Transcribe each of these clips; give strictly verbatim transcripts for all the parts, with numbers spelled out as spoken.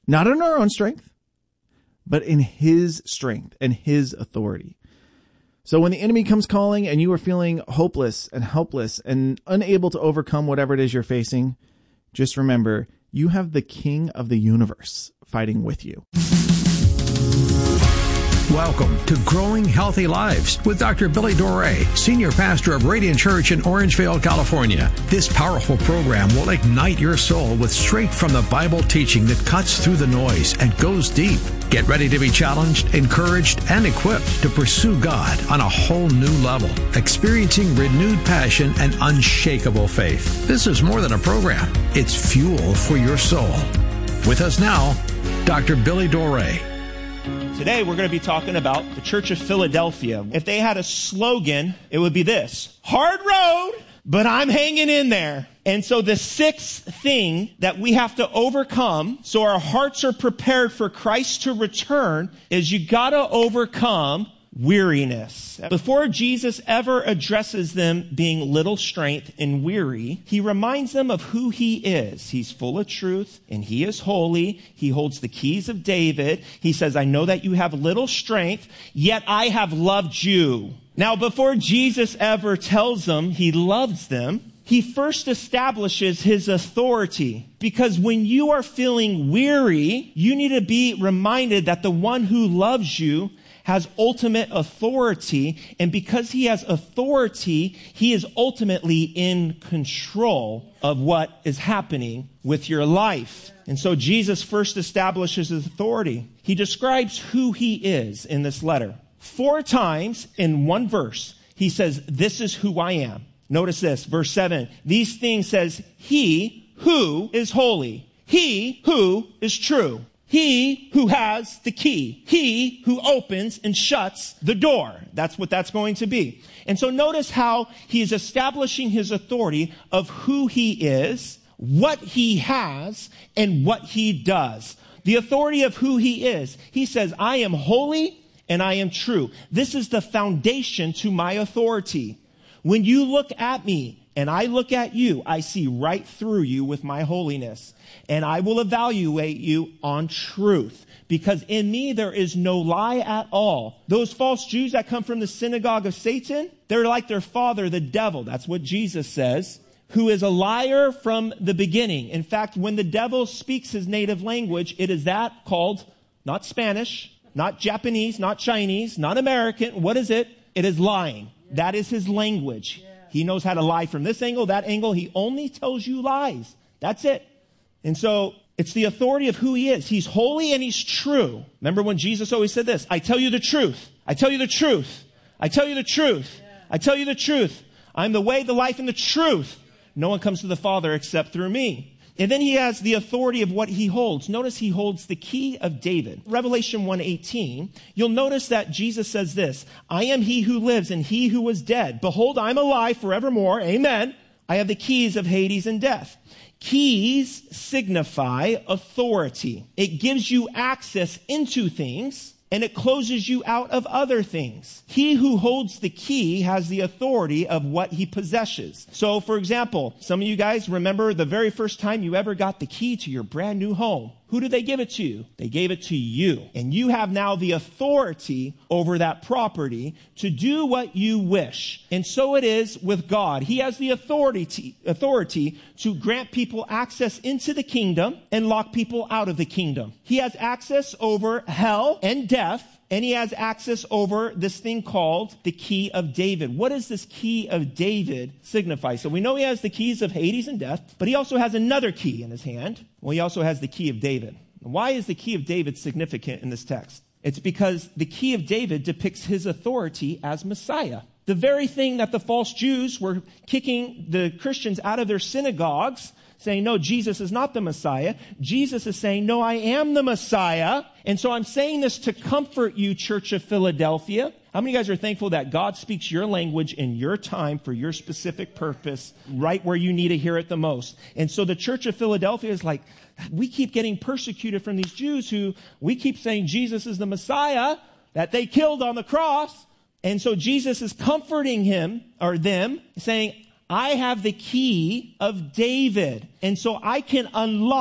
Not in our own strength, but in his strength and his authority. So when the enemy comes calling and you are feeling hopeless and helpless and unable to overcome whatever it is you're facing, just remember, you have the King of the universe fighting with you. Welcome to Growing Healthy Lives with Doctor Billy Dore, Senior Pastor of Radiant Church in Orangevale, California. This powerful program will ignite your soul with straight from the Bible teaching that cuts through the noise and goes deep. Get ready to be challenged, encouraged, and equipped to pursue God on a whole new level, experiencing renewed passion and unshakable faith. This is more than a program. It's fuel for your soul. With us now, Doctor Billy Dore. Today, we're going to be talking about the Church of Philadelphia. If they had a slogan, it would be this: hard road, but I'm hanging in there. And so the sixth thing that we have to overcome so our hearts are prepared for Christ to return is you got to overcome weariness. Before Jesus ever addresses them being little strength and weary, he reminds them of who he is. He's full of truth and he is holy. He holds the keys of David. He says, I know that you have little strength, yet I have loved you. Now, before Jesus ever tells them he loves them, he first establishes his authority. Because when you are feeling weary, you need to be reminded that the one who loves you has ultimate authority, and because he has authority, he is ultimately in control of what is happening with your life. And so Jesus first establishes his authority. He describes who he is in this letter. Four times in one verse, he says, this is who I am. Notice this, verse seven. These things says, he who is holy, he who is true. He who has the key. He who opens and shuts the door. That's what that's going to be. And so notice how he is establishing his authority of who he is, what he has, and what he does. The authority of who he is. He says, I am holy and I am true. This is the foundation to my authority. When you look at me, and I look at you, I see right through you with my holiness. And I will evaluate you on truth. Because in me there is no lie at all. Those false Jews that come from the synagogue of Satan, they're like their father, the devil. That's what Jesus says. Who is a liar from the beginning. In fact, when the devil speaks his native language, it is that called, not Spanish, not Japanese, not Chinese, not American. What is it? It is lying. That is his language. He knows how to lie from this angle, that angle. He only tells you lies. That's it. And so it's the authority of who he is. He's holy and he's true. Remember when Jesus always said this, I tell you the truth. I tell you the truth. I tell you the truth. I tell you the truth. I'm the way, the life, and the truth. No one comes to the Father except through me. And then he has the authority of what he holds. Notice he holds the key of David. Revelation one eighteen, you'll notice that Jesus says this, I am he who lives and he who was dead. Behold, I'm alive forevermore. Amen. I have the keys of Hades and death. Keys signify authority. It gives you access into things, and it closes you out of other things. He who holds the key has the authority of what he possesses. So, for example, some of you guys remember the very first time you ever got the key to your brand new home. Who did they give it to you? They gave it to you. And you have now the authority over that property to do what you wish. And so it is with God. He has the authority to, authority to grant people access into the kingdom and lock people out of the kingdom. He has access over hell and death. And he has access over this thing called the key of David. What does this key of David signify? So we know he has the keys of Hades and death, but he also has another key in his hand. Well, he also has the key of David. Why is the key of David significant in this text? It's because the key of David depicts his authority as Messiah. The very thing that the false Jews were kicking the Christians out of their synagogues, saying, no, Jesus is not the Messiah. Jesus is saying, no, I am the Messiah. And so I'm saying this to comfort you, Church of Philadelphia. How many of you guys are thankful that God speaks your language in your time for your specific purpose, right where you need to hear it the most? And so the Church of Philadelphia is like, we keep getting persecuted from these Jews who we keep saying Jesus is the Messiah that they killed on the cross. And so Jesus is comforting him or them, saying, I have the key of David. And so I can unlock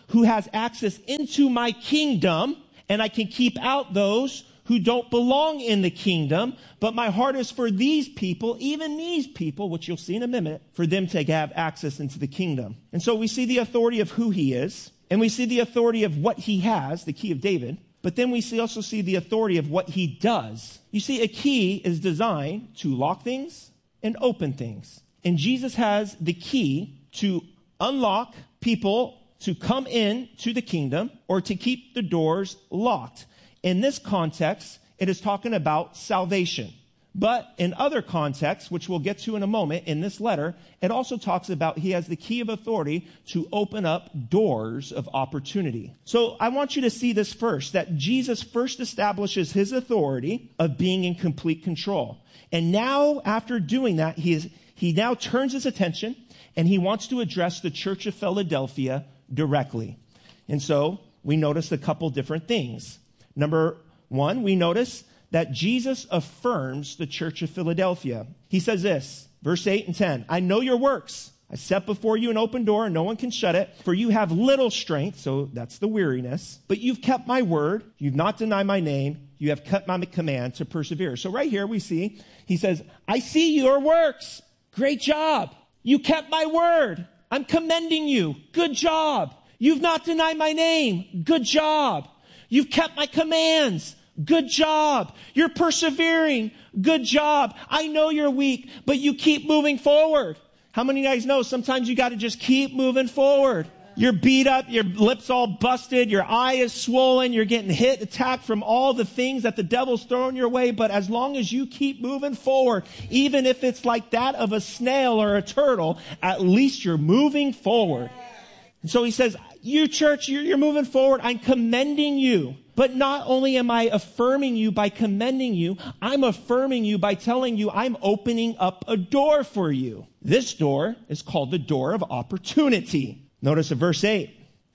who has access into my kingdom, and I can keep out those who don't belong in the kingdom. But my heart is for these people, even these people, which you'll see in a minute, for them to have access into the kingdom. And so we see the authority of who he is, and we see the authority of what he has, the key of David. But then we see also see the authority of what he does. You see, a key is designed to lock things and open things. And Jesus has the key to unlock people to come in to the kingdom or to keep the doors locked. In this context, it is talking about salvation. But in other contexts, which we'll get to in a moment in this letter, it also talks about he has the key of authority to open up doors of opportunity. So I want you to see this first, that Jesus first establishes his authority of being in complete control. And now, after doing that, he is, he now turns his attention and he wants to address the church of Philadelphia directly. And so we notice a couple different things. Number one, we notice that Jesus affirms the church of Philadelphia. He says this, verse eight and ten, I know your works. I set before you an open door and no one can shut it. For you have little strength, so that's the weariness. But you've kept my word. You've not denied my name. You have kept my command to persevere. So right here we see, he says, I see your works. Great job. You kept my word. I'm commending you. Good job. You've not denied my name. Good job. You've kept my commands. Good job. You're persevering. Good job. I know you're weak, but you keep moving forward. How many of you guys know sometimes you got to just keep moving forward? You're beat up, your lips all busted, your eye is swollen, you're getting hit, attacked from all the things that the devil's throwing your way. But as long as you keep moving forward, even if it's like that of a snail or a turtle, at least you're moving forward. And so he says, you church, you're, you're moving forward. I'm commending you. But not only am I affirming you by commending you, I'm affirming you by telling you I'm opening up a door for you. This door is called the door of opportunity. Notice in verse eight,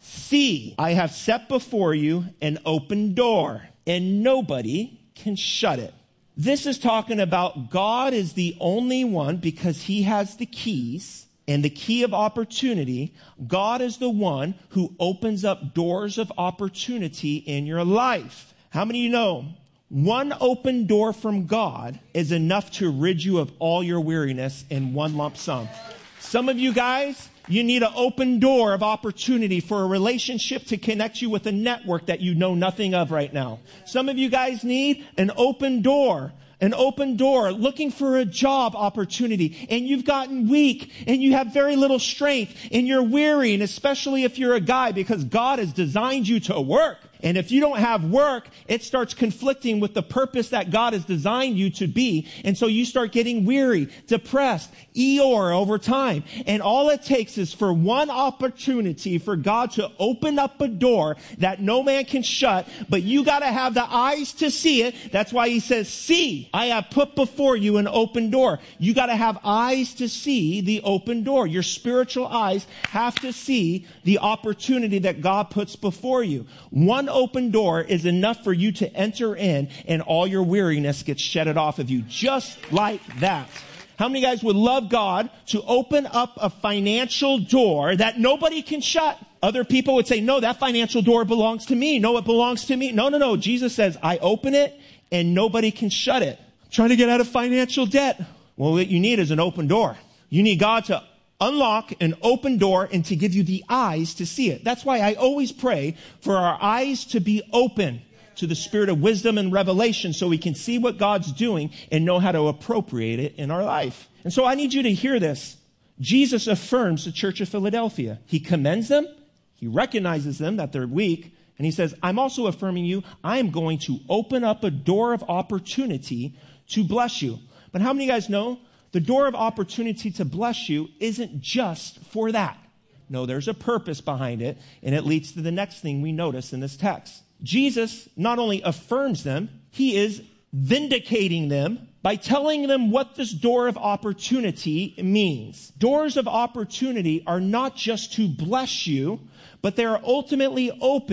see, I have set before you an open door, and nobody can shut it. This is talking about God is the only one, because he has the keys. And the key of opportunity, God is the one who opens up doors of opportunity in your life. How many of you know one open door from God is enough to rid you of all your weariness in one lump sum? Some of you guys, you need an open door of opportunity for a relationship to connect you with a network that you know nothing of right now. Some of you guys need an open door. An open door, looking for a job opportunity, and you've gotten weak, and you have very little strength, and you're weary, and especially if you're a guy, because God has designed you to work. And if you don't have work, it starts conflicting with the purpose that God has designed you to be. And so you start getting weary, depressed, Eeyore over time. And all it takes is for one opportunity for God to open up a door that no man can shut, but you got to have the eyes to see it. That's why he says, see, I have put before you an open door. You got to have eyes to see the open door. Your spiritual eyes have to see the opportunity that God puts before you. One open door is enough for you to enter in, and all your weariness gets shedded off of you, just like that. How many guys would love God to open up a financial door that nobody can shut? Other people would say, no, that financial door belongs to me. No, it belongs to me. No, no, no. Jesus says, I open it and nobody can shut it. I'm trying to get out of financial debt. Well, what you need is an open door. You need God to unlock an open door and to give you the eyes to see it. That's why I always pray for our eyes to be open to the spirit of wisdom and revelation so we can see what God's doing and know how to appropriate it in our life. And so I need you to hear this. Jesus affirms the church of Philadelphia. He commends them. He recognizes them that they're weak. And he says, I'm also affirming you. I'm going to open up a door of opportunity to bless you. But how many of you guys know the door of opportunity to bless you isn't just for that? No, there's a purpose behind it, and it leads to the next thing we notice in this text. Jesus not only affirms them, he is vindicating them by telling them what this door of opportunity means. Doors of opportunity are not just to bless you, but they are ultimately open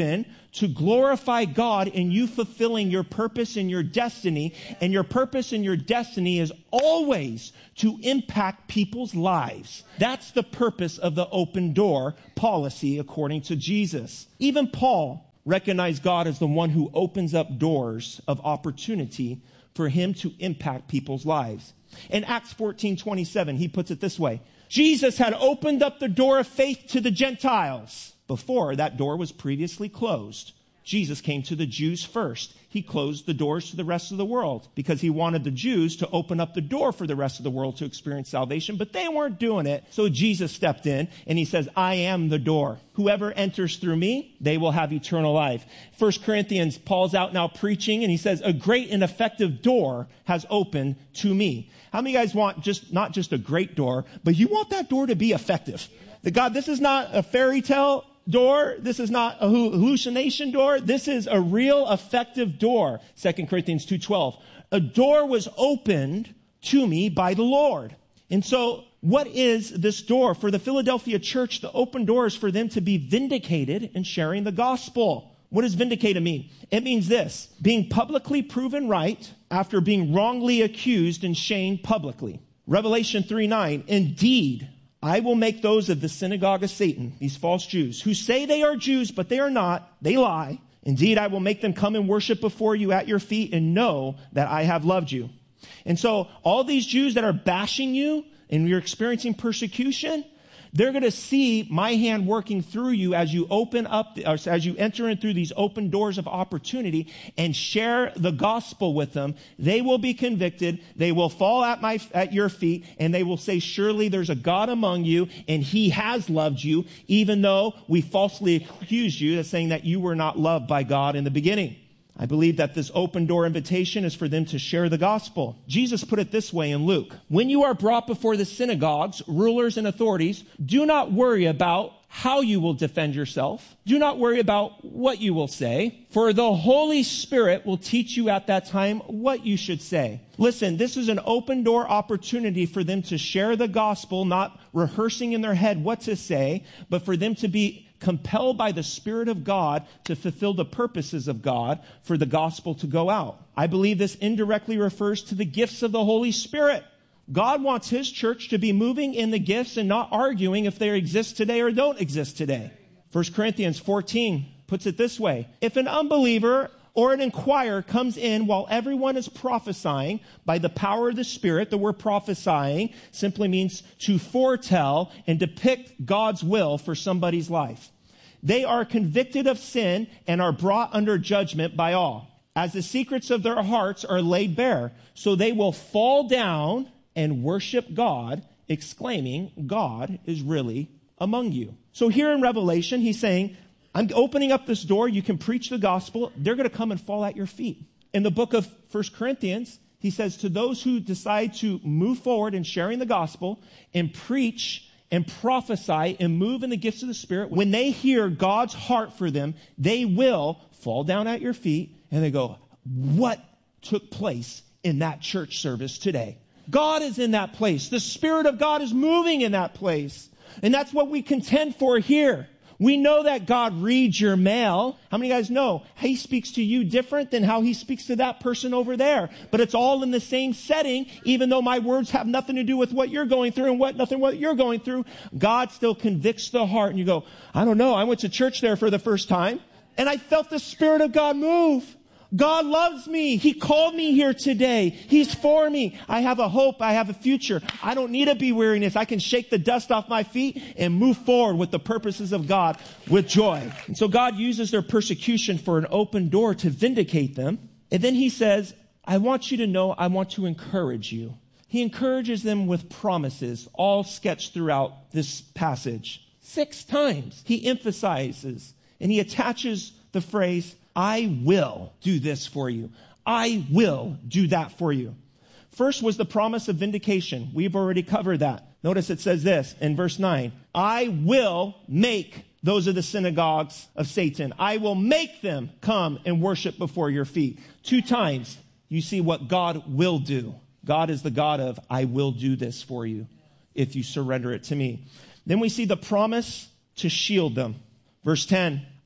to glorify God in you fulfilling your purpose and your destiny. And your purpose and your destiny is always to impact people's lives. That's the purpose of the open door policy according to Jesus. Even Paul recognized God as the one who opens up doors of opportunity for him to impact people's lives. In Acts fourteen twenty-seven, he puts it this way. Jesus had opened up the door of faith to the Gentiles. Before, that door was previously closed. Jesus came to the Jews first. He closed the doors to the rest of the world because he wanted the Jews to open up the door for the rest of the world to experience salvation, but they weren't doing it. So Jesus stepped in and he says, I am the door. Whoever enters through me, they will have eternal life. First Corinthians, Paul's out now preaching and he says, a great and effective door has opened to me. How many of you guys want just, not just a great door, but you want that door to be effective? That God, this is not a fairy tale door. This is not a hallucination door. This is a real effective door. Second Corinthians two twelve. A door was opened to me by the Lord. And so what is this door? For the Philadelphia church, the open door is for them to be vindicated in sharing the gospel. What does vindicated mean? It means this, being publicly proven right after being wrongly accused and shamed publicly. Revelation three nine, indeed, I will make those of the synagogue of Satan, these false Jews, who say they are Jews, but they are not. They lie. Indeed, I will make them come and worship before you at your feet and know that I have loved you. And so all these Jews that are bashing you and you're experiencing persecution, they're going to see my hand working through you as you open up, or as you enter in through these open doors of opportunity and share the gospel with them. They will be convicted. They will fall at my, at your feet and they will say, surely there's a God among you and he has loved you, even though we falsely accused you of saying that you were not loved by God in the beginning. I believe that this open door invitation is for them to share the gospel. Jesus put it this way in Luke. When you are brought before the synagogues, rulers and authorities, do not worry about how you will defend yourself. Do not worry about what you will say, for the Holy Spirit will teach you at that time what you should say. Listen, this is an open door opportunity for them to share the gospel, not rehearsing in their head what to say, but for them to be compelled by the Spirit of God to fulfill the purposes of God for the gospel to go out. I believe this indirectly refers to the gifts of the Holy Spirit. God wants his church to be moving in the gifts and not arguing if they exist today or don't exist today. First Corinthians fourteen puts it this way. If an unbeliever or an inquirer comes in while everyone is prophesying by the power of the Spirit, the word prophesying simply means to foretell and depict God's will for somebody's life. They are convicted of sin and are brought under judgment by all, as the secrets of their hearts are laid bare. So they will fall down and worship God, exclaiming, God is really among you. So here in Revelation, he's saying, I'm opening up this door. You can preach the gospel. They're going to come and fall at your feet. In the book of First Corinthians, he says to those who decide to move forward in sharing the gospel and preach and prophesy and move in the gifts of the Spirit, when they hear God's heart for them, they will fall down at your feet and they go, what took place in that church service today? God is in that place. The Spirit of God is moving in that place. And that's what we contend for here. We know that God reads your mail. How many of you guys know he speaks to you different than how he speaks to that person over there? But it's all in the same setting, even though my words have nothing to do with what you're going through and what nothing what you're going through. God still convicts the heart. And you go, I don't know. I went to church there for the first time and I felt the Spirit of God move. God loves me. He called me here today. He's for me. I have a hope. I have a future. I don't need to be weariness. I can shake the dust off my feet and move forward with the purposes of God with joy. And so God uses their persecution for an open door to vindicate them. And then he says, I want you to know, I want to encourage you. He encourages them with promises, all sketched throughout this passage. Six times he emphasizes and he attaches the phrase, I will do this for you. I will do that for you. First was the promise of vindication. We've already covered that. Notice it says this in verse nine. I will make those of the synagogues of Satan. I will make them come and worship before your feet. Two times you see what God will do. God is the God of, I will do this for you if you surrender it to me. Then we see the promise to shield them. Verse ten.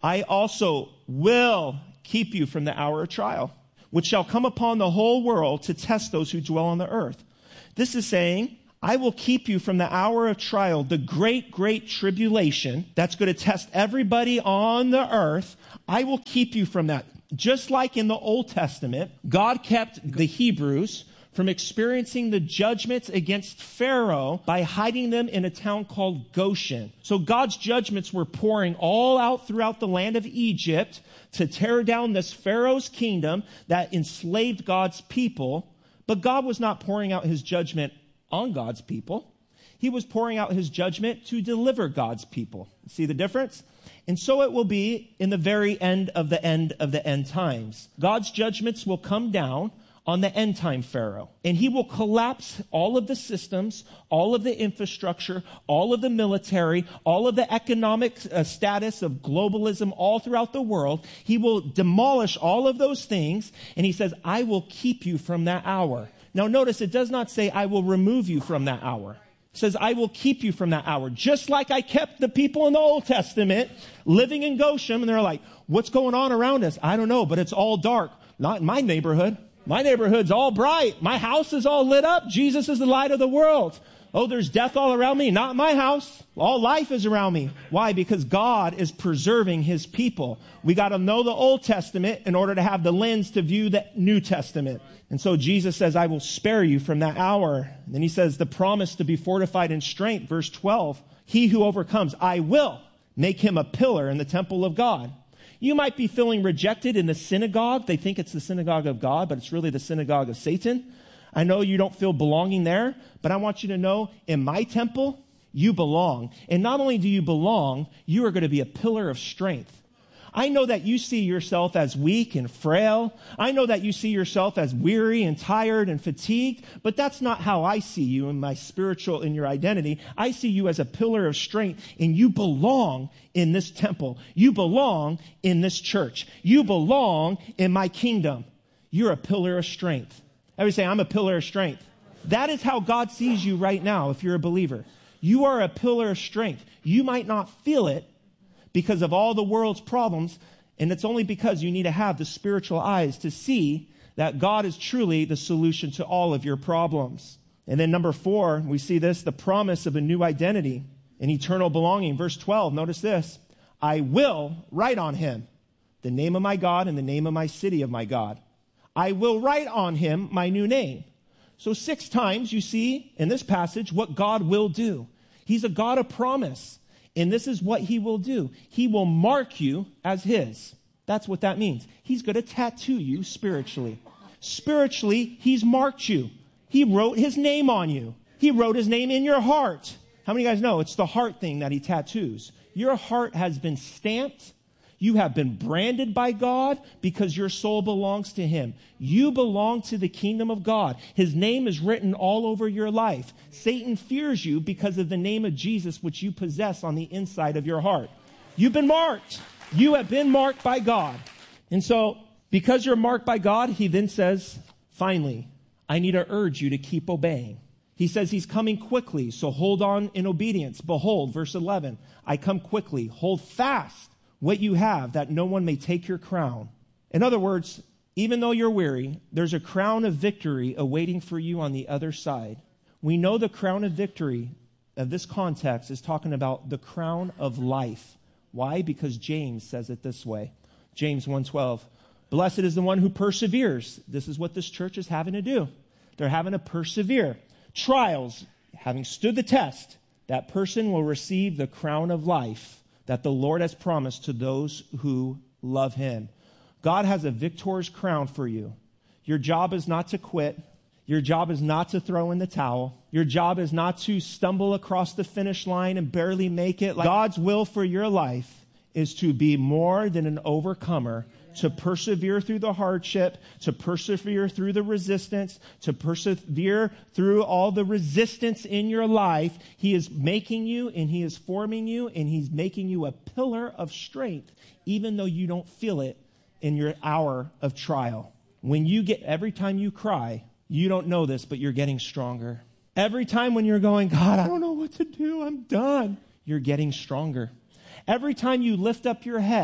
I also will keep you from the hour of trial, which shall come upon the whole world to test those who dwell on the earth. This is saying, I will keep you from the hour of trial, the great, great tribulation that's going to test everybody on the earth. I will keep you from that. Just like in the Old Testament, God kept the Hebrews from experiencing the judgments against Pharaoh by hiding them in a town called Goshen. So God's judgments were pouring all out throughout the land of Egypt to tear down this Pharaoh's kingdom that enslaved God's people. But God was not pouring out his judgment on God's people. He was pouring out his judgment to deliver God's people. See the difference? And so it will be in the very end of the end of the end times. God's judgments will come down on the end time Pharaoh. And he will collapse all of the systems, all of the infrastructure, all of the military, all of the economic uh, status of globalism all throughout the world. He will demolish all of those things. And he says, I will keep you from that hour. Now notice it does not say I will remove you from that hour. It says I will keep you from that hour. Just like I kept the people in the Old Testament living in Goshen. And they're like, what's going on around us? I don't know, but it's all dark. Not in my neighborhood. My neighborhood's all bright. My house is all lit up. Jesus is the light of the world. Oh, there's death all around me. Not in my house. All life is around me. Why? Because God is preserving his people. We got to know the Old Testament in order to have the lens to view the New Testament. And so Jesus says, I will spare you from that hour. And then he says, the promise to be fortified in strength. Verse twelve, he who overcomes, I will make him a pillar in the temple of God. You might be feeling rejected in the synagogue. They think it's the synagogue of God, but it's really the synagogue of Satan. I know you don't feel belonging there, but I want you to know in my temple, you belong. And not only do you belong, you are going to be a pillar of strength. I know that you see yourself as weak and frail. I know that you see yourself as weary and tired and fatigued, but that's not how I see you in my spiritual, in your identity. I see you as a pillar of strength, and you belong in this temple. You belong in this church. You belong in my kingdom. You're a pillar of strength. Everybody say, I'm a pillar of strength. That is how God sees you right now if you're a believer. You are a pillar of strength. You might not feel it, because of all the world's problems, and it's only because you need to have the spiritual eyes to see that God is truly the solution to all of your problems. And then number four, we see this, the promise of a new identity, an eternal belonging. Verse twelve, notice this, I will write on him the name of my God and the name of my city of my God. I will write on him my new name. So six times you see in this passage what God will do. He's a God of promise. And this is what he will do. He will mark you as his. That's what that means. He's going to tattoo you spiritually. Spiritually, he's marked you. He wrote his name on you. He wrote his name in your heart. How many of you guys know it's the heart thing that he tattoos? Your heart has been stamped. You have been branded by God because your soul belongs to him. You belong to the kingdom of God. His name is written all over your life. Satan fears you because of the name of Jesus, which you possess on the inside of your heart. You've been marked. You have been marked by God. And so, because you're marked by God, he then says, finally, I need to urge you to keep obeying. He says he's coming quickly, so hold on in obedience. Behold, verse eleven, I come quickly. Hold fast what you have, that no one may take your crown. In other words, even though you're weary, there's a crown of victory awaiting for you on the other side. We know the crown of victory of this context is talking about the crown of life. Why? Because James says it this way. James one twelve, blessed is the one who perseveres. This is what this church is having to do. They're having to persevere. Trials, having stood the test, that person will receive the crown of life that the Lord has promised to those who love him. God has a victor's crown for you. Your job is not to quit. Your job is not to throw in the towel. Your job is not to stumble across the finish line and barely make it. God's will for your life is to be more than an overcomer, to persevere through the hardship, to persevere through the resistance, to persevere through all the resistance in your life. He is making you and he is forming you and he's making you a pillar of strength, even though you don't feel it in your hour of trial. When you get, every time you cry, you don't know this, but you're getting stronger. Every time when you're going, God, I don't know what to do, I'm done, you're getting stronger. Every time you lift up your head,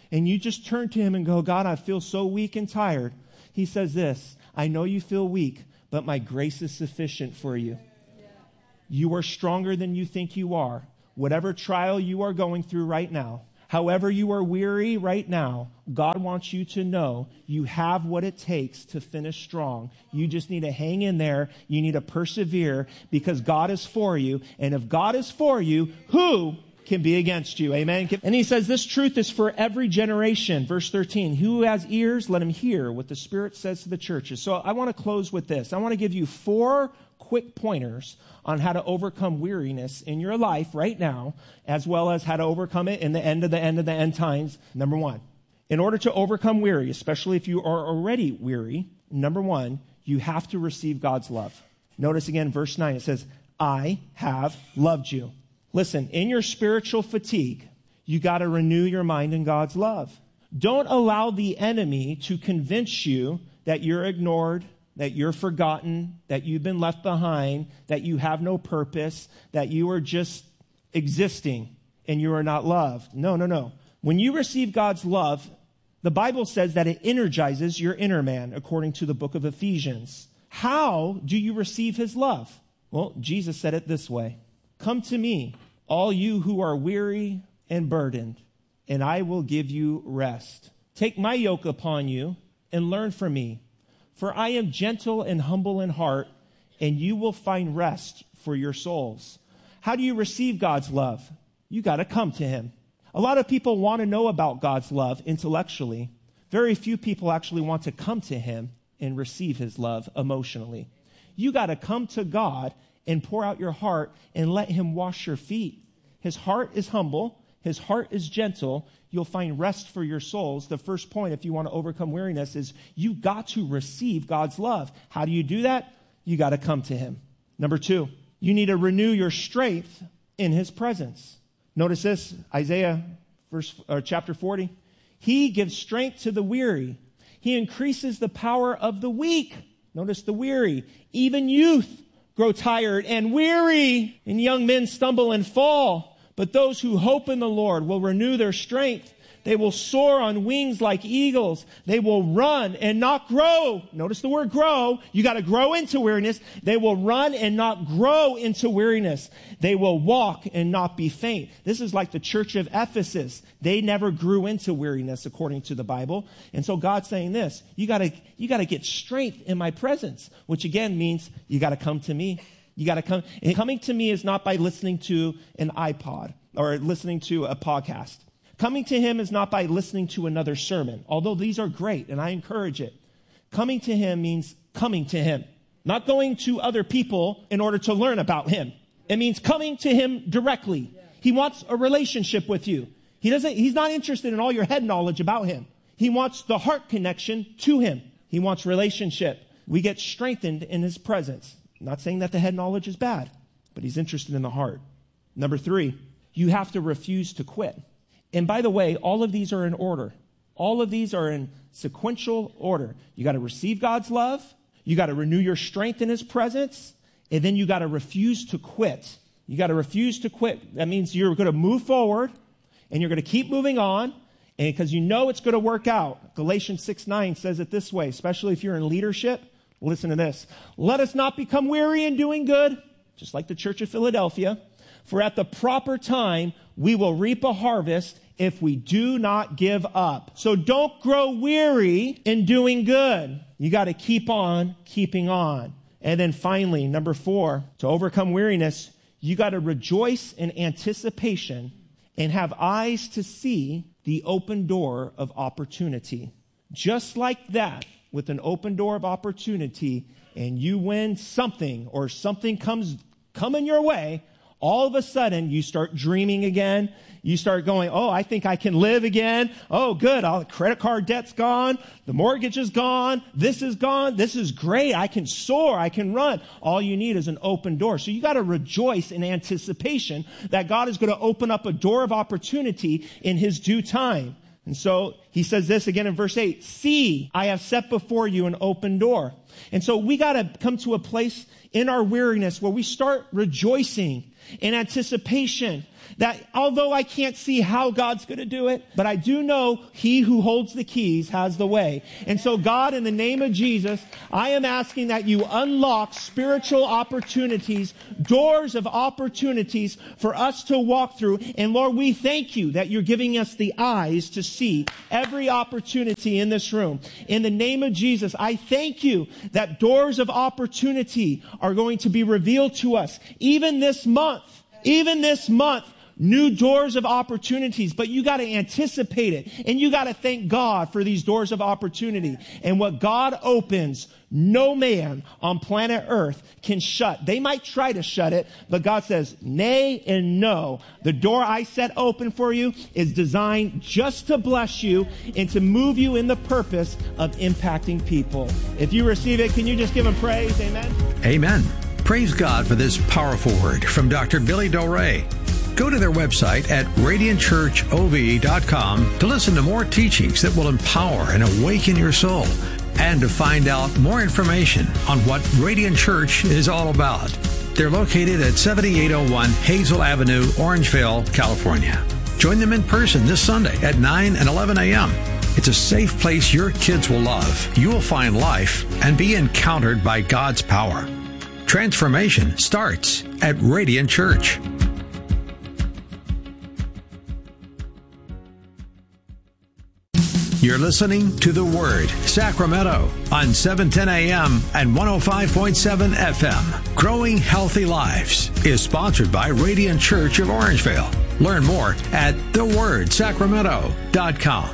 and you just turn to him and go, God, I feel so weak and tired. He says this, I know you feel weak, but my grace is sufficient for you. You are stronger than you think you are. Whatever trial you are going through right now, however you are weary right now, God wants you to know you have what it takes to finish strong. You just need to hang in there. You need to persevere because God is for you. And if God is for you, who can be against you? Amen. And he says this truth is for every generation. Verse thirteen, who has ears, let him hear what the Spirit says to the churches. So I want to close with this. I want to give you four quick pointers on how to overcome weariness in your life right now, as well as how to overcome it in the end of the end of the end times. Number one, in order to overcome weary, especially if you are already weary, number one, you have to receive God's love. Notice again, verse nine, it says, I have loved you. Listen, in your spiritual fatigue, you got to renew your mind in God's love. Don't allow the enemy to convince you that you're ignored, that you're forgotten, that you've been left behind, that you have no purpose, that you are just existing and you are not loved. No, no, no. When you receive God's love, the Bible says that it energizes your inner man, according to the book of Ephesians. How do you receive his love? Well, Jesus said it this way. Come to me, all you who are weary and burdened, and I will give you rest. Take my yoke upon you and learn from me. For I am gentle and humble in heart, and you will find rest for your souls. How do you receive God's love? You got to come to him. A lot of people want to know about God's love intellectually. Very few people actually want to come to him and receive his love emotionally. You got to come to God and pour out your heart and let him wash your feet. His heart is humble. His heart is gentle. You'll find rest for your souls. The first point, if you want to overcome weariness, is you got to receive God's love. How do you do that? You got to come to him. Number two, you need to renew your strength in his presence. Notice this, Isaiah verse, or chapter forty. He gives strength to the weary. He increases the power of the weak. Notice the weary. Even youth grow tired and weary, and young men stumble and fall. But those who hope in the Lord will renew their strength. They will soar on wings like eagles. They will run and not grow. Notice the word grow. You got to grow into weariness. They will run and not grow into weariness. They will walk and not be faint. This is like the church of Ephesus. They never grew into weariness according to the Bible. And so God's saying this, you got to, you got to get strength in my presence, which again means you got to come to me. You got to come. And coming to me is not by listening to an iPod or listening to a podcast. Coming to him is not by listening to another sermon, although these are great and I encourage it. Coming to him means coming to him, not going to other people in order to learn about him. It means coming to him directly. He wants a relationship with you. He doesn't, he's not interested in all your head knowledge about him. He wants the heart connection to him. He wants relationship. We get strengthened in his presence. I'm not saying that the head knowledge is bad, but he's interested in the heart. Number three, you have to refuse to quit. And by the way, all of these are in order. All of these are in sequential order. You got to receive God's love. You got to renew your strength in his presence. And then you got to refuse to quit. You got to refuse to quit. That means you're going to move forward and you're going to keep moving on. And because you know it's going to work out. Galatians six nine says it this way, especially if you're in leadership. Listen to this. Let us not become weary in doing good, just like the church of Philadelphia. For at the proper time, we will reap a harvest if we do not give up. So don't grow weary in doing good. You got to keep on keeping on. And then finally, number four, to overcome weariness, you got to rejoice in anticipation and have eyes to see the open door of opportunity. Just like that, with an open door of opportunity, and you win something or something comes coming your way, all of a sudden you start dreaming again. You start going, oh, I think I can live again. Oh, good. All the credit card debt's gone. The mortgage is gone. This is gone. This is great. I can soar. I can run. All you need is an open door. So you got to rejoice in anticipation that God is going to open up a door of opportunity in his due time. And so he says this again in verse eight, see, I have set before you an open door. And so we got to come to a place in our weariness where we start rejoicing in anticipation that although I can't see how God's going to do it, but I do know he who holds the keys has the way. And so God, in the name of Jesus, I am asking that you unlock spiritual opportunities, doors of opportunities for us to walk through. And Lord, we thank you that you're giving us the eyes to see every opportunity in this room. In the name of Jesus, I thank you that doors of opportunity are going to be revealed to us. Even this month, even this month, new doors of opportunities, but you got to anticipate it. And you got to thank God for these doors of opportunity. And what God opens, no man on planet Earth can shut. They might try to shut it, but God says, nay and no. The door I set open for you is designed just to bless you and to move you in the purpose of impacting people. If you receive it, can you just give him praise? Amen. Amen. Praise God for this powerful word from Doctor Billy Doré. Go to their website at radiant church o v dot com to listen to more teachings that will empower and awaken your soul, and to find out more information on what Radiant Church is all about. They're located at seventy-eight oh one Hazel Avenue, Orangevale, California. Join them in person this Sunday at nine and eleven a.m. It's a safe place your kids will love. You will find life and be encountered by God's power. Transformation starts at Radiant Church. You're listening to The Word, Sacramento, on seven ten a.m. and one oh five point seven F M. Growing Healthy Lives is sponsored by Radiant Church of Orangevale. Learn more at the word sacramento dot com.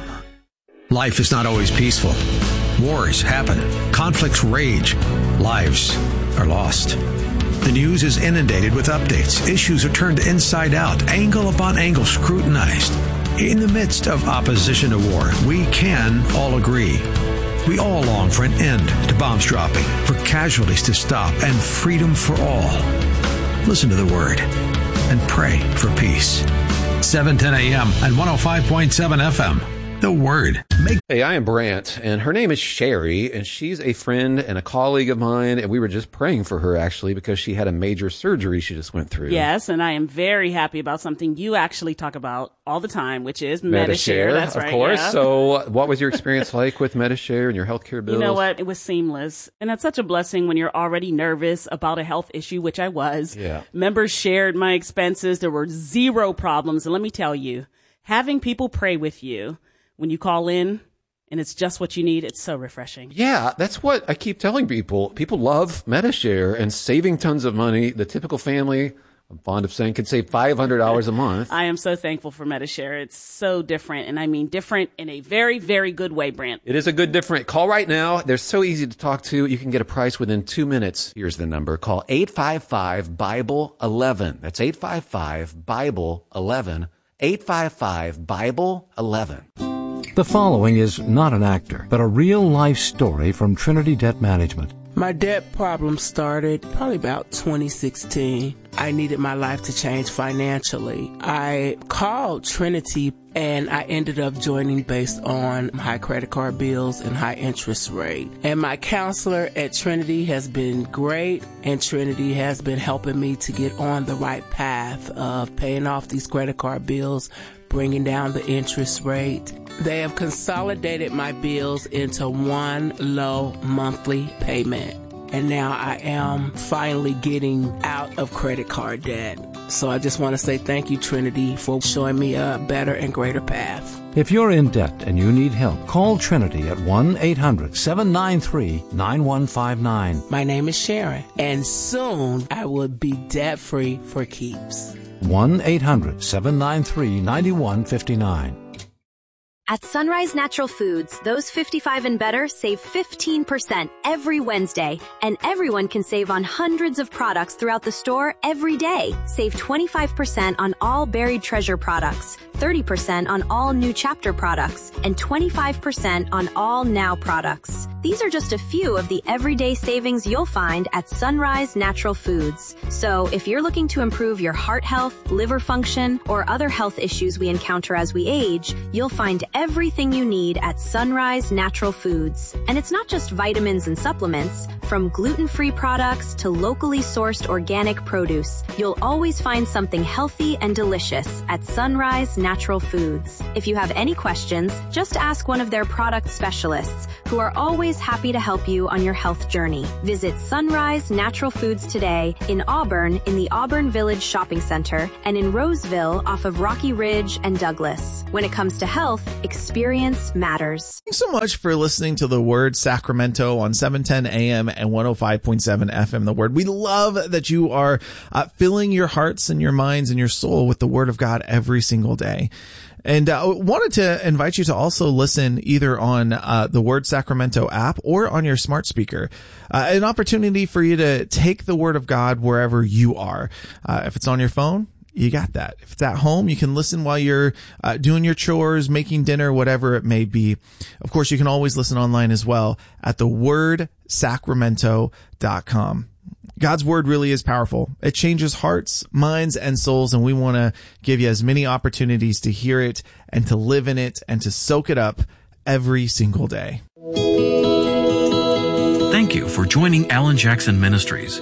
Life is not always peaceful. Wars happen. Conflicts rage. Lives are lost. The news is inundated with updates. Issues are turned inside out, angle upon angle scrutinized. In the midst of opposition to war, we can all agree. We all long for an end to bombs dropping, for casualties to stop, and freedom for all. Listen to the Word and pray for peace. seven ten a.m. and one oh five point seven F M. The Word. Make- hey, I am Brant, and her name is Sherry, and she's a friend and a colleague of mine, and we were just praying for her, actually, because she had a major surgery she just went through. Yes, and I am very happy about something you actually talk about all the time, which is Medi-Share. Medi-Share, That's of right, course. Yeah. So what was your experience like with Medi-Share and your healthcare bills? You know what? It was seamless. And that's such a blessing when you're already nervous about a health issue, which I was. Yeah. Members shared my expenses. There were zero problems. And let me tell you, having people pray with you when you call in and it's just what you need, it's so refreshing. Yeah, that's what I keep telling people. People love Medi-Share and saving tons of money. The typical family, I'm fond of saying, can save five hundred dollars a month. I am so thankful for Medi-Share. It's so different, and I mean different in a very, very good way, Brant. It is a good different. Call right now. They're so easy to talk to. You can get a price within two minutes. Here's the number. Call eight five five, Bible eleven. That's eight five five, Bible eleven. eight five five, Bible eleven. The following is not an actor, but a real-life story from Trinity Debt Management. My debt problem started probably about twenty sixteen. I needed my life to change financially. I called Trinity and I ended up joining based on high credit card bills and high interest rate. And my counselor at Trinity has been great, and Trinity has been helping me to get on the right path of paying off these credit card bills, bringing down the interest rate. They have consolidated my bills into one low monthly payment. And now I am finally getting out of credit card debt. So I just want to say thank you, Trinity, for showing me a better and greater path. If you're in debt and you need help, call Trinity at one eight hundred, seven nine three, nine one five nine. My name is Sharon, and soon I will be debt-free for keeps. one eight hundred, seven nine three, nine one five nine. At Sunrise Natural Foods, those fifty-five and better save fifteen percent every Wednesday, and everyone can save on hundreds of products throughout the store every day. Save twenty-five percent on all Buried Treasure products, thirty percent on all New Chapter products, and twenty-five percent on all Now products. These are just a few of the everyday savings you'll find at Sunrise Natural Foods. So if you're looking to improve your heart health, liver function, or other health issues we encounter as we age, you'll find everything you need at Sunrise Natural Foods. And it's not just vitamins and supplements. From gluten-free products to locally sourced organic produce, you'll always find something healthy and delicious at Sunrise Natural Foods. If you have any questions, just ask one of their product specialists, who are always happy to help you on your health journey. Visit Sunrise Natural Foods today in Auburn in the Auburn Village Shopping Center and in Roseville off of Rocky Ridge and Douglas. When it comes to health, experience matters. Thanks so much for listening to The Word Sacramento on seven ten A M and one oh five point seven F M The Word. We love that you are uh, filling your hearts and your minds and your soul with the Word of God every single day. And I uh, wanted to invite you to also listen either on uh, the Word Sacramento app or on your smart speaker. Uh, an opportunity for you to take the Word of God wherever you are. Uh, if it's on your phone, you got that. If it's at home, you can listen while you're uh, doing your chores, making dinner, whatever it may be. Of course, you can always listen online as well at the word sacramento dot com. God's word really is powerful. It changes hearts, minds, and souls, and we want to give you as many opportunities to hear it and to live in it and to soak it up every single day. Thank you for joining Alan Jackson Ministries.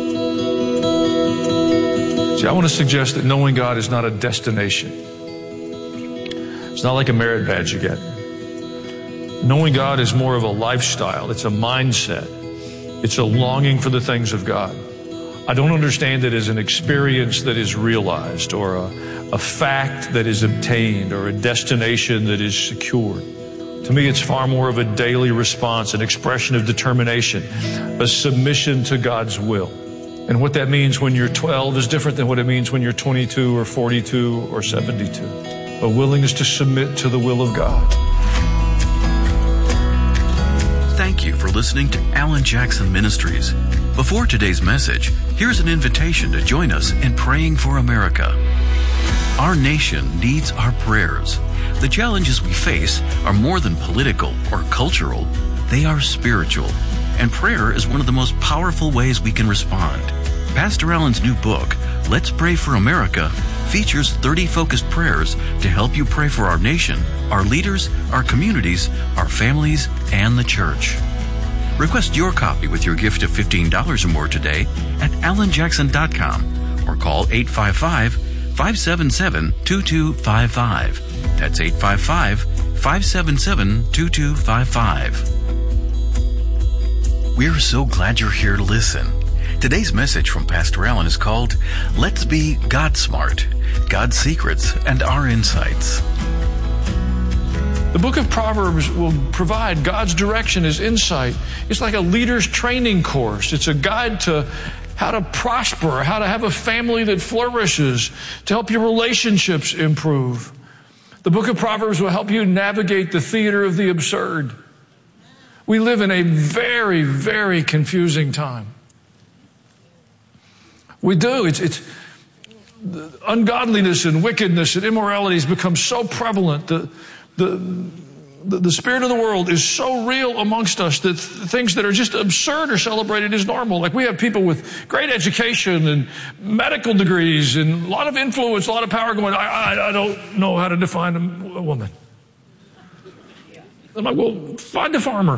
See, I want to suggest that knowing God is not a destination. It's not like a merit badge you get. Knowing God is more of a lifestyle. It's a mindset. It's a longing for the things of God. I don't understand it as an experience that is realized or a, a fact that is obtained or a destination that is secured. To me, it's far more of a daily response, an expression of determination, a submission to God's will. And what that means when you're twelve is different than what it means when you're twenty-two or forty-two or seventy-two. A willingness to submit to the will of God. Thank you for listening to Alan Jackson Ministries. Before today's message, here's an invitation to join us in praying for America. Our nation needs our prayers. The challenges we face are more than political or cultural. They are spiritual. And prayer is one of the most powerful ways we can respond. Pastor Alan's new book, Let's Pray for America, features thirty focused prayers to help you pray for our nation, our leaders, our communities, our families, and the church. Request your copy with your gift of fifteen dollars or more today at alan jackson dot com or call eight five five, five seven seven, two two five five. That's eight five five, five seven seven, two two five five. We're so glad you're here to listen. Today's message from Pastor Alan is called, Let's Be God Smart, God's Secrets and Our Insights. The book of Proverbs will provide God's direction as insight. It's like a leader's training course. It's a guide to how to prosper, how to have a family that flourishes, to help your relationships improve. The book of Proverbs will help you navigate the theater of the absurd. We live in a very, very confusing time. We do. It's, it's ungodliness and wickedness and immorality has become so prevalent. The, the, the, the spirit of the world is so real amongst us that things that are just absurd are celebrated as normal. Like we have people with great education and medical degrees and a lot of influence, a lot of power going, I, I, I don't know how to define a, a woman. I'm like, well, find a farmer.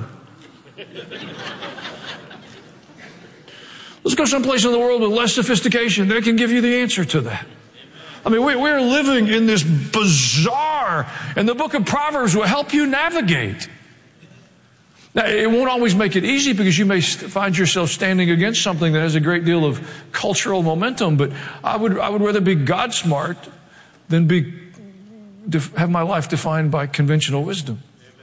Let's go someplace in the world with less sophistication. They can give you the answer to that. I mean, we, we're living in this bizarre, and the book of Proverbs will help you navigate. Now, it won't always make it easy because you may find yourself standing against something that has a great deal of cultural momentum, but I would, I would rather be God smart than be, have my life defined by conventional wisdom.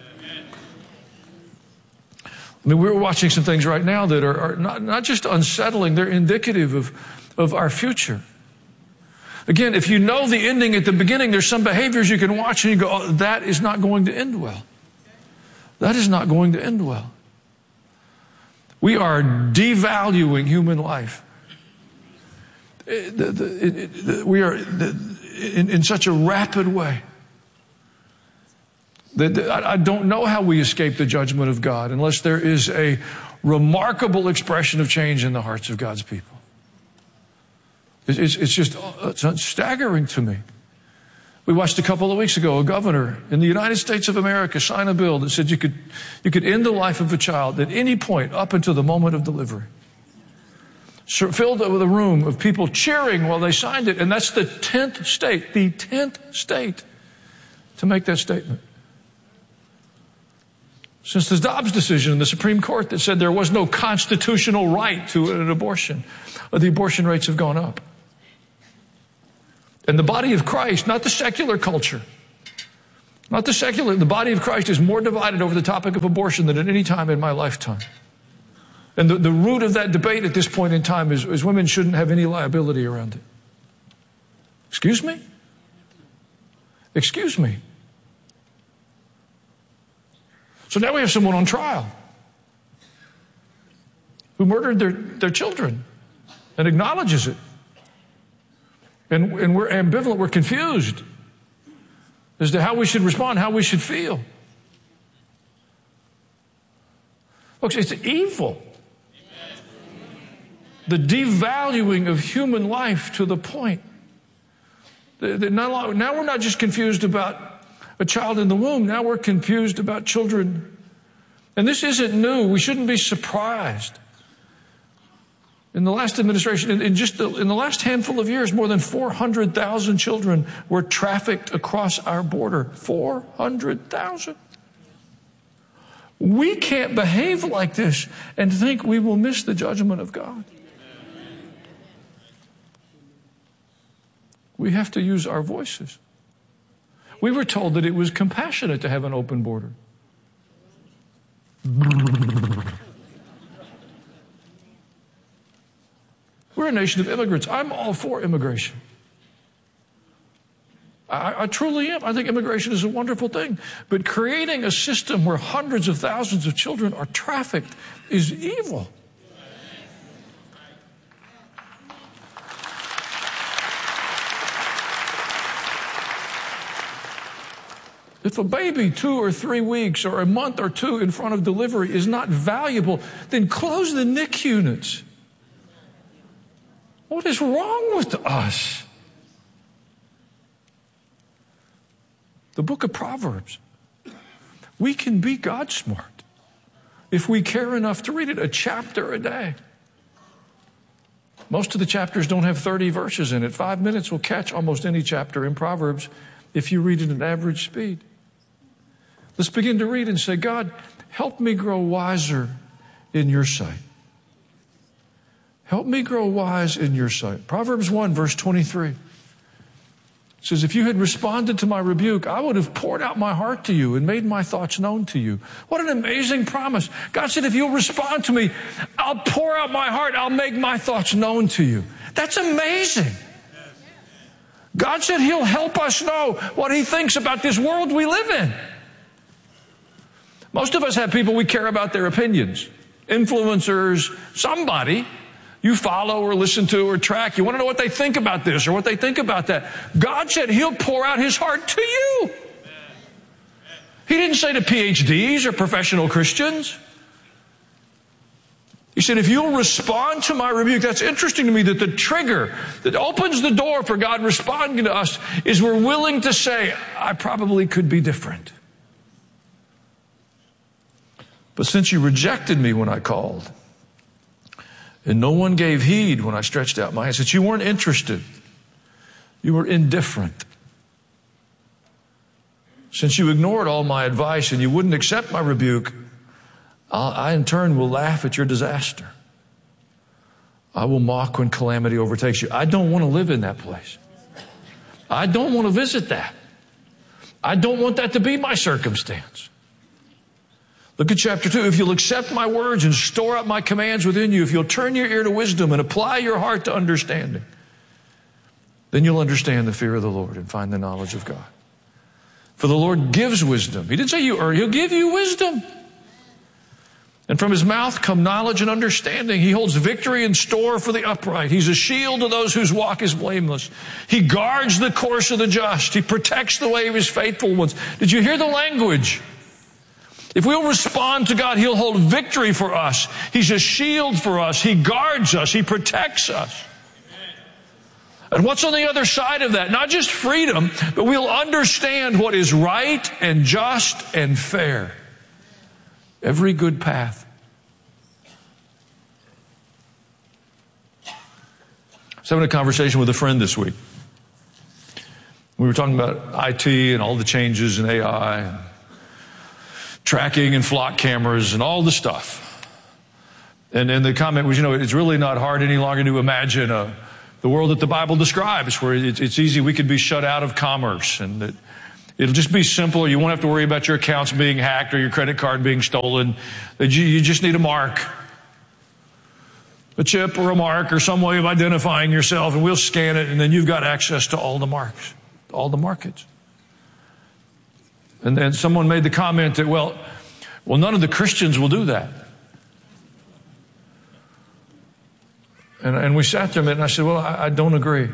I mean, we're watching some things right now that are, are not, not just unsettling, they're indicative of, of our future. Again, if you know the ending at the beginning, there's some behaviors you can watch and you go, oh, that is not going to end well. That is not going to end well. We are devaluing human life. It, the, the, it, it, we are the, in, in such a rapid way. I don't know how we escape the judgment of God unless there is a remarkable expression of change in the hearts of God's people. It's, it's just it's staggering to me. We watched a couple of weeks ago a governor in the United States of America sign a bill that said you could, you could end the life of a child at any point up until the moment of delivery. So filled with a room of people cheering while they signed it, and that's the tenth state, the tenth state to make that statement. Since the Dobbs decision in the Supreme Court that said there was no constitutional right to an abortion, the abortion rates have gone up. And the body of Christ, not the secular culture, not the secular, the body of Christ is more divided over the topic of abortion than at any time in my lifetime. And the, the root of that debate at this point in time is, is women shouldn't have any liability around it. Excuse me? Excuse me. So now we have someone on trial who murdered their, their children and acknowledges it. And, and we're ambivalent, we're confused as to how we should respond, how we should feel. Folks, it's evil. The devaluing of human life to the point that now we're not just confused about a child in the womb, now we're confused about children. And this isn't new. We shouldn't be surprised. In the last administration, in, in just the, in the last handful of years, more than four hundred thousand children were trafficked across our border. four hundred thousand. We can't behave like this and think we will miss the judgment of God. We have to use our voices. We were told that it was compassionate to have an open border. We're a nation of immigrants. I'm all for immigration. I, I truly am. I think immigration is a wonderful thing. But creating a system where hundreds of thousands of children are trafficked is evil. If a baby two or three weeks or a month or two in front of delivery is not valuable, then close the N I C U units. What is wrong with us? The book of Proverbs. We can be God smart if we care enough to read it a chapter a day. Most of the chapters don't have thirty verses in it. Five minutes will catch almost any chapter in Proverbs if you read it at average speed. Let's begin to read and say, God, help me grow wiser in your sight. Help me grow wise in your sight. Proverbs one, verse twenty-three says, if you had responded to my rebuke, I would have poured out my heart to you and made my thoughts known to you. What an amazing promise. God said, if you'll respond to me, I'll pour out my heart. I'll make my thoughts known to you. That's amazing. God said he'll help us know what he thinks about this world we live in. Most of us have people we care about their opinions. Influencers, somebody you follow or listen to or track. You want to know what they think about this or what they think about that. God said he'll pour out his heart to you. He didn't say to P H Ds or professional Christians. He said, if you'll respond to my rebuke, that's interesting to me that the trigger that opens the door for God responding to us is we're willing to say, I probably could be different. But since you rejected me when I called, and no one gave heed when I stretched out my hand, since you weren't interested, you were indifferent. Since you ignored all my advice and you wouldn't accept my rebuke, I in turn will laugh at your disaster. I will mock when calamity overtakes you. I don't want to live in that place. I don't want to visit that. I don't want that to be my circumstance. Look at chapter two. If you'll accept my words and store up my commands within you, if you'll turn your ear to wisdom and apply your heart to understanding, then you'll understand the fear of the Lord and find the knowledge of God. For the Lord gives wisdom. He didn't say you earn, he'll give you wisdom. And from his mouth come knowledge and understanding. He holds victory in store for the upright. He's a shield to those whose walk is blameless. He guards the course of the just. He protects the way of his faithful ones. Did you hear the language? If we'll respond to God, he'll hold victory for us. He's a shield for us. He guards us. He protects us. And what's on the other side of that? Not just freedom, but we'll understand what is right and just and fair. Every good path. I was having a conversation with a friend this week. We were talking about I T and all the changes in A I, and tracking and flock cameras and all the stuff. And, and the comment was, you know, it's really not hard any longer to imagine a, the world that the Bible describes, where it, it's easy, we could be shut out of commerce, and that it'll just be simpler. You won't have to worry about your accounts being hacked or your credit card being stolen. That you, you just need a mark, a chip or a mark or some way of identifying yourself, and we'll scan it, and then you've got access to all the marks, all the markets. And then someone made the comment that, well, well, none of the Christians will do that. And, and we sat there a minute, and I said, well, I, I don't agree.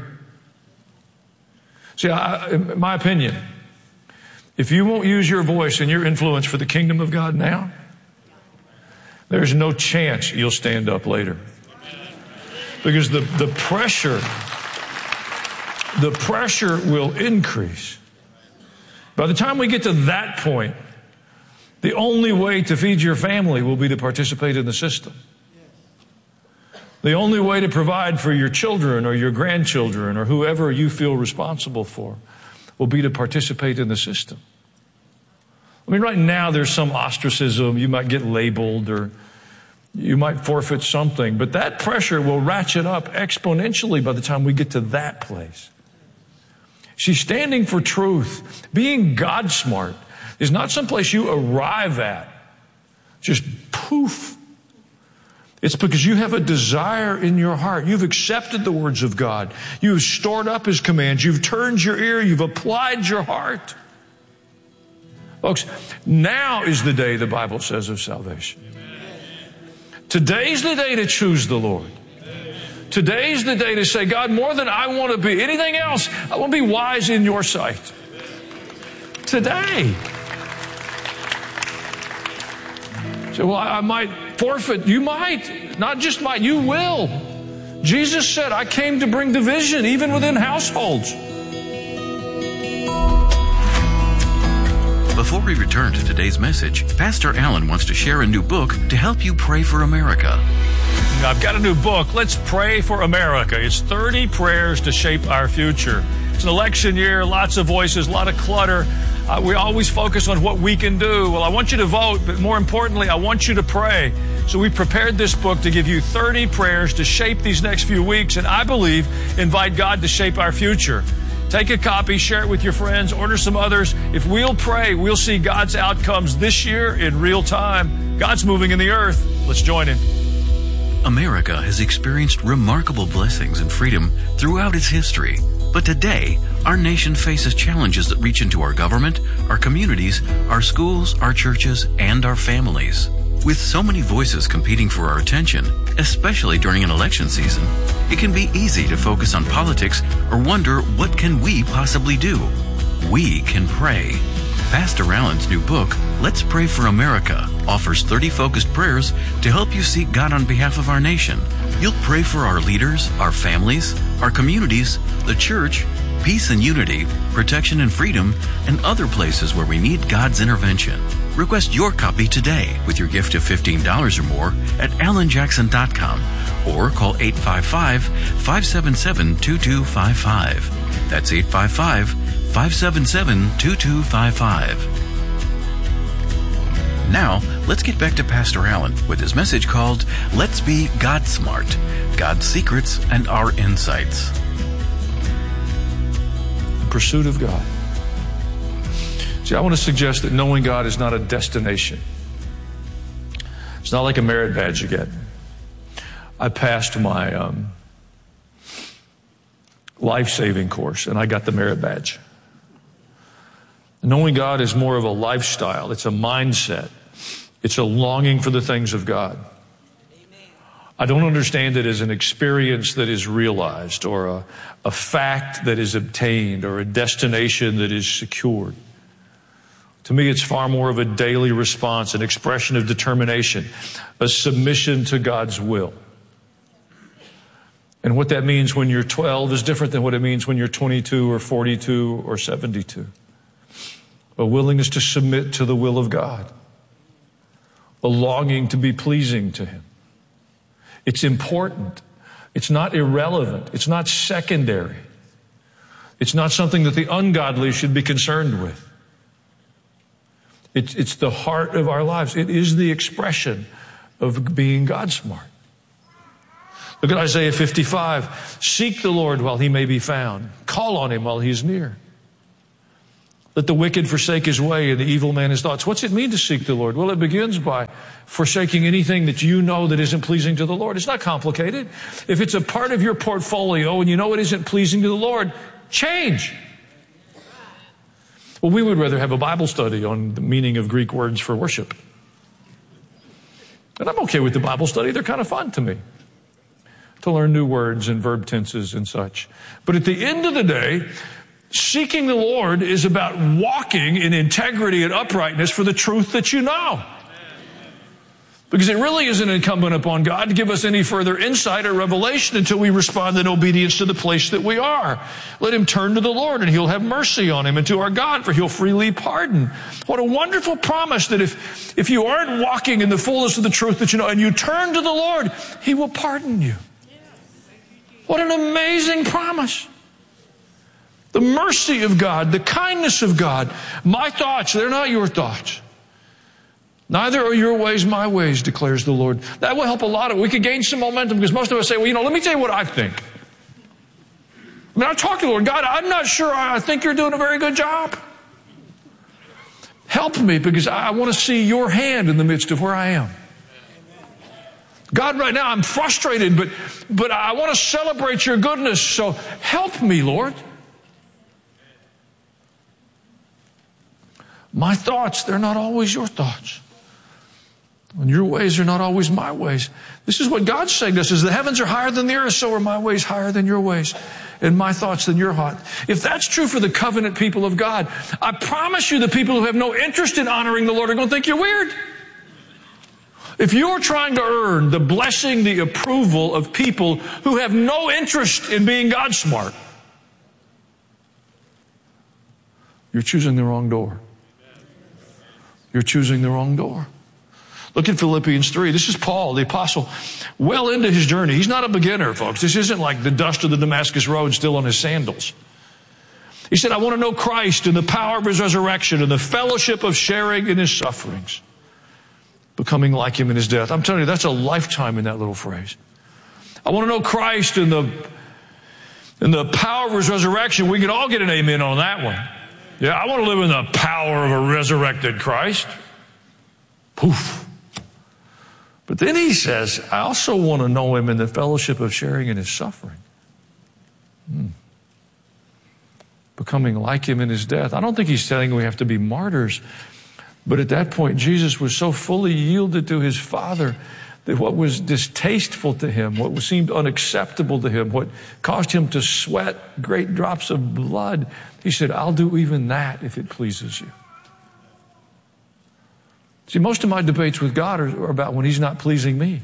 See, I, in my opinion, if you won't use your voice and your influence for the kingdom of God now, there's no chance you'll stand up later. Because the, the pressure, the pressure will increase. By the time we get to that point, the only way to feed your family will be to participate in the system. The only way to provide for your children or your grandchildren or whoever you feel responsible for will be to participate in the system. I mean, right now there's some ostracism. You might get labeled or you might forfeit something, but that pressure will ratchet up exponentially by the time we get to that place. She's standing for truth. Being God smart is not someplace you arrive at. Just poof. It's because you have a desire in your heart. You've accepted the words of God. You've stored up his commands. You've turned your ear. You've applied your heart. Folks, now is the day, the Bible says, of salvation. Today's the day to choose the Lord. Today's the day to say, God, more than I want to be anything else, I want to be wise in your sight. Today. So, well, I might forfeit. You might. Not just might, you will. Jesus said, I came to bring division even within households. Before we return to today's message, Pastor Allen wants to share a new book to help you pray for America. I've got a new book, Let's Pray for America. It's thirty prayers to shape our future. It's an election year, lots of voices, a lot of clutter. Uh, we always focus on what we can do. Well, I want you to vote, but more importantly, I want you to pray. So we prepared this book to give you thirty prayers to shape these next few weeks, and I believe invite God to shape our future. Take a copy, share it with your friends, order some others. If we'll pray, we'll see God's outcomes this year in real time. God's moving in the earth. Let's join him. America has experienced remarkable blessings and freedom throughout its history. But today, our nation faces challenges that reach into our government, our communities, our schools, our churches, and our families. With so many voices competing for our attention, especially during an election season, it can be easy to focus on politics or wonder, what can we possibly do? We can pray. Pastor Allen's new book, Let's Pray for America, offers thirty focused prayers to help you seek God on behalf of our nation. You'll pray for our leaders, our families, our communities, the church, peace and unity, protection and freedom, and other places where we need God's intervention. Request your copy today with your gift of fifteen dollars or more at alan jackson dot com or call eight five five, five seven seven, two two five five. That's eight five five, five seven seven, two two five five. Now, let's get back to Pastor Allen with his message called, Let's Be God Smart, God's Secrets and Our Insights. Pursuit of God. See, I want to suggest that knowing God is not a destination. It's not like a merit badge you get. I passed my um, life-saving course, and I got the merit badge. Knowing God is more of a lifestyle. It's a mindset. It's a longing for the things of God. I don't understand it as an experience that is realized or a, a fact that is obtained or a destination that is secured. To me, it's far more of a daily response, an expression of determination, a submission to God's will. And what that means when you're twelve is different than what it means when you're twenty-two or forty-two or seventy-two. A willingness to submit to the will of God. A longing to be pleasing to Him. It's important. It's not irrelevant. It's not secondary. It's not something that the ungodly should be concerned with. It's, it's the heart of our lives. It is the expression of being God smart. Look at Isaiah fifty-five. Seek the Lord while He may be found. Call on Him while He is near. Let the wicked forsake his way and the evil man his thoughts. What's it mean to seek the Lord? Well, it begins by forsaking anything that you know that isn't pleasing to the Lord. It's not complicated. If it's a part of your portfolio and you know it isn't pleasing to the Lord, change. Well, we would rather have a Bible study on the meaning of Greek words for worship. And I'm okay with the Bible study. They're kind of fun to me, to learn new words and verb tenses and such. But at the end of the day, seeking the Lord is about walking in integrity and uprightness for the truth that you know. Because it really isn't incumbent upon God to give us any further insight or revelation until we respond in obedience to the place that we are. Let him turn to the Lord and He'll have mercy on him, and to our God, for He'll freely pardon. What a wonderful promise that if, if you aren't walking in the fullness of the truth that you know and you turn to the Lord, He will pardon you. What an amazing promise. The mercy of God, the kindness of God. My thoughts, they're not your thoughts. Neither are your ways my ways, declares the Lord. That will help a lot. Of, we could gain some momentum, because most of us say, well, you know, let me tell you what I think. I mean, I talk to the Lord. God, I'm not sure. I think you're doing a very good job. Help me, because I want to see your hand in the midst of where I am. God, right now I'm frustrated, but, but I want to celebrate your goodness, so help me, Lord. My thoughts, they're not always your thoughts. And your ways are not always my ways. This is what God's saying to us, is the heavens are higher than the earth, so are my ways higher than your ways, and my thoughts than your heart. If that's true for the covenant people of God, I promise you the people who have no interest in honoring the Lord are going to think you're weird. If you're trying to earn the blessing, the approval of people who have no interest in being God smart, you're choosing the wrong door. You're choosing the wrong door. Look at Philippians three. This is Paul, the apostle, well into his journey. He's not a beginner, folks. This isn't like the dust of the Damascus Road still on his sandals. He said, I want to know Christ and the power of His resurrection and the fellowship of sharing in His sufferings, becoming like Him in His death. I'm telling you, that's a lifetime in that little phrase. I want to know Christ and the, and the power of His resurrection. We can all get an amen on that one. Yeah, I want to live in the power of a resurrected Christ. Poof. But then he says, I also want to know Him in the fellowship of sharing in His suffering. Hmm. Becoming like Him in His death. I don't think he's saying we have to be martyrs. But at that point, Jesus was so fully yielded to His Father that what was distasteful to Him, what seemed unacceptable to Him, what caused Him to sweat great drops of blood, He said, I'll do even that if it pleases you. See, most of my debates with God are, are about when He's not pleasing me.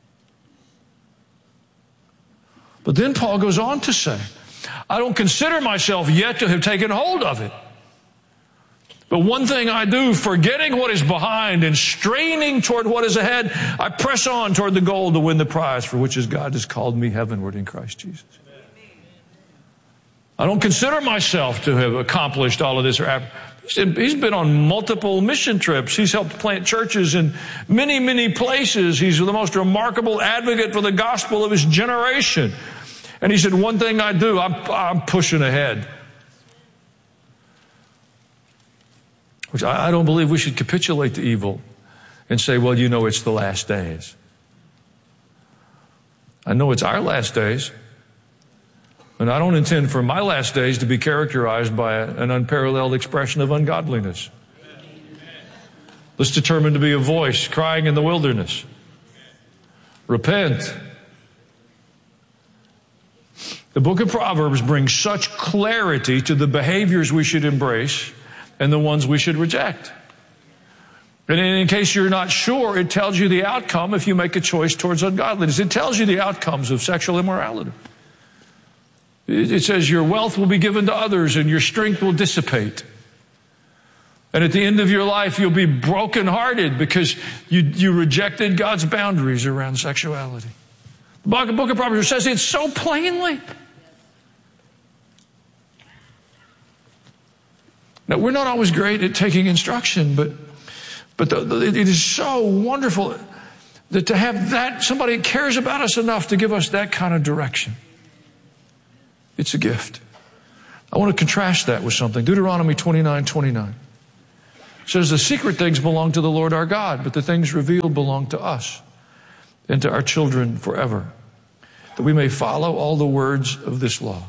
But then Paul goes on to say, I don't consider myself yet to have taken hold of it. But one thing I do, forgetting what is behind and straining toward what is ahead, I press on toward the goal to win the prize for which God has called me heavenward in Christ Jesus. I don't consider myself to have accomplished all of this. He's been on multiple mission trips. He's helped plant churches in many, many places. He's the most remarkable advocate for the gospel of his generation. And he said, one thing I do, I'm, I'm pushing ahead. Which I, I don't believe we should capitulate to evil and say, well, you know, it's the last days. I know it's our last days. And I don't intend for my last days to be characterized by an unparalleled expression of ungodliness. Let's determine to be a voice crying in the wilderness. Repent. The book of Proverbs brings such clarity to the behaviors we should embrace and the ones we should reject. And in case you're not sure, it tells you the outcome if you make a choice towards ungodliness. It tells you the outcomes of sexual immorality. It says your wealth will be given to others and your strength will dissipate. And at the end of your life, you'll be brokenhearted because you, you rejected God's boundaries around sexuality. The book of Proverbs says it so plainly. Now, we're not always great at taking instruction, but but the, the, it is so wonderful that to have that, somebody cares about us enough to give us that kind of direction. It's a gift. I want to contrast that with something. Deuteronomy twenty-nine twenty-nine says the secret things belong to the Lord our God, but the things revealed belong to us and to our children forever, that we may follow all the words of this law.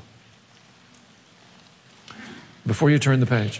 Before you turn the page,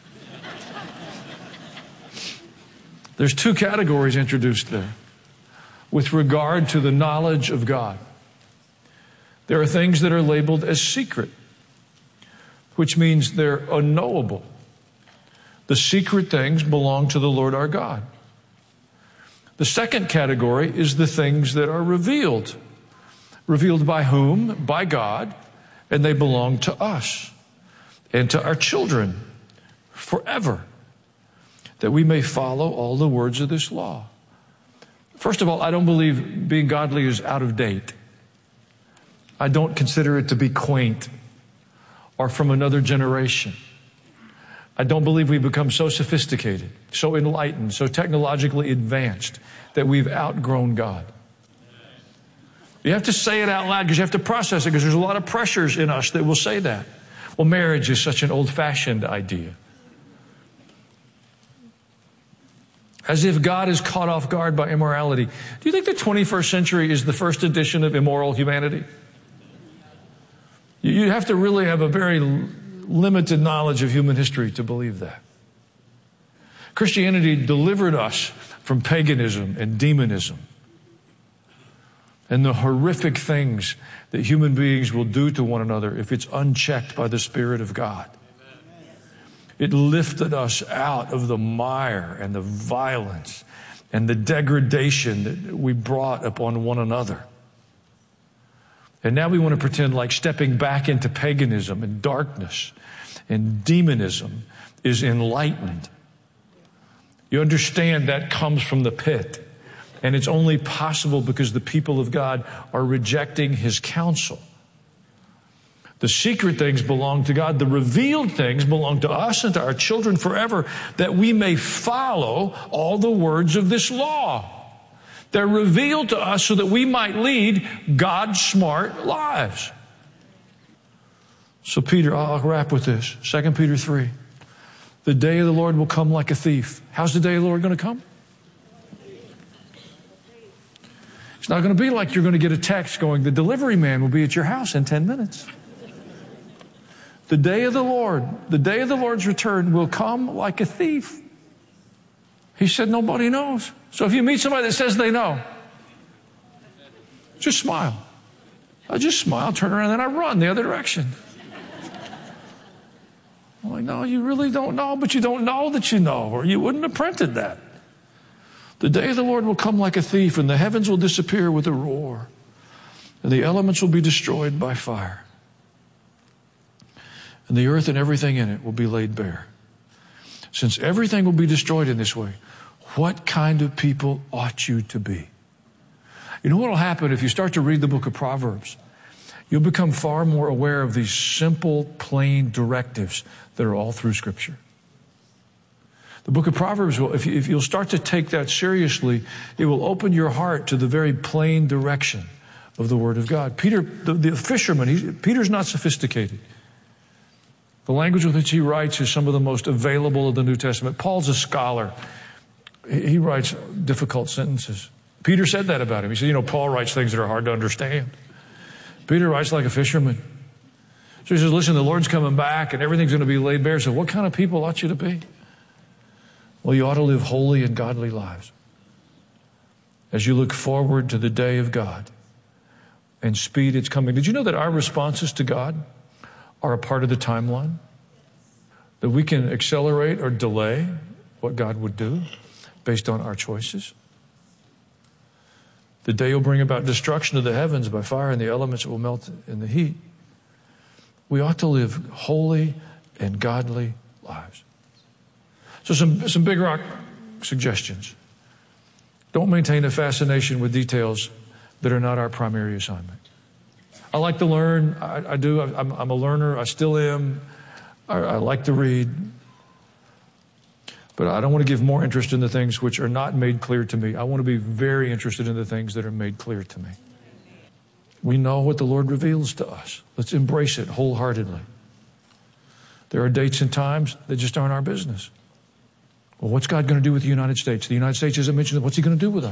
there's two categories introduced there with regard to the knowledge of God. There are things that are labeled as secret, which means they're unknowable. The secret things belong to the Lord our God. The second category is the things that are revealed. Revealed by whom? By God, and they belong to us and to our children forever, that we may follow all the words of this law. First of all, I don't believe being godly is out of date. I don't consider it to be quaint or from another generation. I don't believe we've become so sophisticated, so enlightened, so technologically advanced that we've outgrown God. You have to say it out loud because you have to process it, because there's a lot of pressures in us that will say that. Well, marriage is such an old-fashioned idea. As if God is caught off guard by immorality. Do you think the twenty-first century is the first edition of immoral humanity? You have to really have a very limited knowledge of human history to believe that. Christianity delivered us from paganism and demonism and the horrific things that human beings will do to one another if it's unchecked by the Spirit of God. It lifted us out of the mire and the violence and the degradation that we brought upon one another. And now we want to pretend like stepping back into paganism and darkness and demonism is enlightened. You understand that comes from the pit. And it's only possible because the people of God are rejecting His counsel. The secret things belong to God. The revealed things belong to us and to our children forever, that we may follow all the words of this law. They're revealed to us so that we might lead God-smart lives. So Peter, I'll wrap with this. Second Peter three. The day of the Lord will come like a thief. How's the day of the Lord going to come? It's not going to be like you're going to get a text going, the delivery man will be at your house in ten minutes. The day of the Lord, the day of the Lord's return will come like a thief. He said nobody knows. So if you meet somebody that says they know, just smile. I just smile, turn around, and I run the other direction. I'm like, no, you really don't know, but you don't know that you know, or you wouldn't have printed that. The day of the Lord will come like a thief, and the heavens will disappear with a roar, and the elements will be destroyed by fire. And the earth and everything in it will be laid bare. Since everything will be destroyed in this way, what kind of people ought you to be? You know what will happen if you start to read the book of Proverbs? You'll become far more aware of these simple, plain directives that are all through Scripture. The book of Proverbs, will, if, you, if you'll start to take that seriously, it will open your heart to the very plain direction of the Word of God. Peter, the, the fisherman, he, Peter's not sophisticated. The language with which he writes is some of the most available of the New Testament. Paul's a scholar. He, he writes difficult sentences. Peter said that about him. He said, you know, Paul writes things that are hard to understand. Peter writes like a fisherman. So he says, listen, the Lord's coming back and everything's going to be laid bare. So what kind of people ought you to be? Well, you ought to live holy and godly lives as you look forward to the day of God and speed its coming. Did you know that our responses to God are a part of the timeline? That we can accelerate or delay what God would do based on our choices? The day will bring about destruction of the heavens by fire, and the elements will melt in the heat. We ought to live holy and godly lives. So some, some big rock suggestions. Don't maintain a fascination with details that are not our primary assignment. I like to learn. I, I do. I'm, I'm a learner. I still am. I, I like to read. But I don't want to give more interest in the things which are not made clear to me. I want to be very interested in the things that are made clear to me. We know what the Lord reveals to us. Let's embrace it wholeheartedly. There are dates and times that just aren't our business. Well, what's God going to do with the United States? The United States isn't mentioned. What's he going to do with us?